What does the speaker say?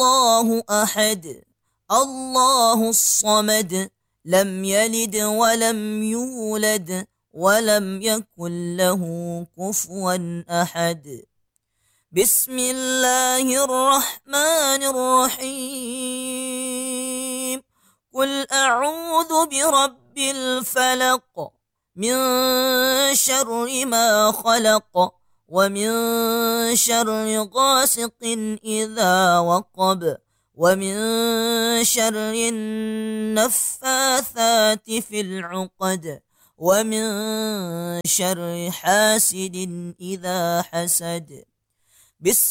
الله أحد الله الصمد لم يلد ولم يولد ولم يكن له كفوا أحد. بسم الله الرحمن الرحيم. قل أعوذ برب الفلق من شر ما خلق ومن شر غاسق إذا وقب ومن شر النفاثات في العقد ومن شر حاسد إذا حسد. بسم